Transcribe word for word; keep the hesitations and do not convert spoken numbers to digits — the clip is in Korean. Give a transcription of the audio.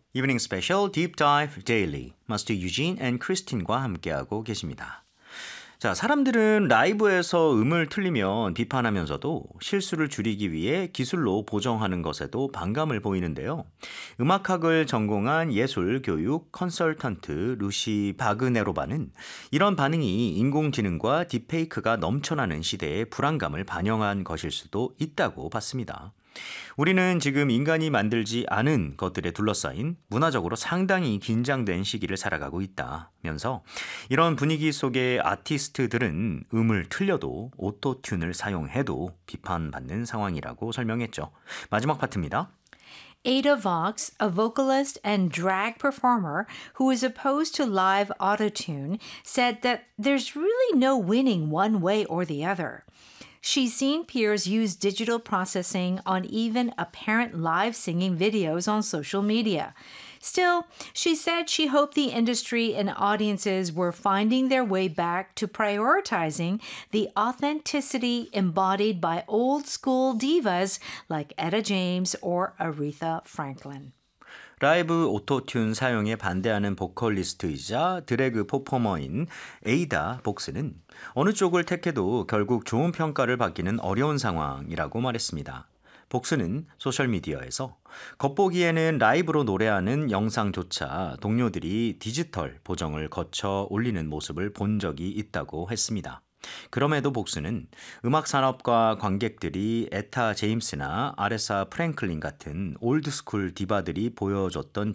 이브닝 스페셜 Deep Dive Daily 마스터 유진 앤 크리스틴과 함께하고 계십니다. 자, 사람들은 라이브에서 음을 틀리면 비판하면서도 실수를 줄이기 위해 기술로 보정하는 것에도 반감을 보이는데요. 음악학을 전공한 예술교육 컨설턴트 루시 바그네로바는 이런 반응이 인공지능과 딥페이크가 넘쳐나는 시대의 불안감을 반영한 것일 수도 있다고 봤습니다. 우리는 지금 인간이 만들지 않은 것들에 둘러싸인 문화적으로 상당히 긴장된 시기를 살아가고 있다면서 이런 분위기 속에 아티스트들은 음을 틀려도 오토튠을 사용해도 비판받는 상황이라고 설명했죠. 마지막 파트입니다. Ada Vox, a vocalist and drag performer who is opposed to live autotune, said that there's really no winning one way or the other. She's seen peers use digital processing on even apparent live singing videos on social media. Still, she said she hoped the industry and audiences were finding their way back to prioritizing the authenticity embodied by old school divas like Etta James or Aretha Franklin. 라이브 오토튠 사용에 반대하는 보컬리스트이자 드래그 퍼포머인 에이다 복스는 어느 쪽을 택해도 결국 좋은 평가를 받기는 어려운 상황이라고 말했습니다. 복스는 소셜미디어에서 겉보기에는 라이브로 노래하는 영상조차 동료들이 디지털 보정을 거쳐 올리는 모습을 본 적이 있다고 했습니다. 그럼에도 복스는 음악산업과 관객들이 에타 제임스나 아레사 프랭클린 같은 올드스쿨 디바들이 보여줬던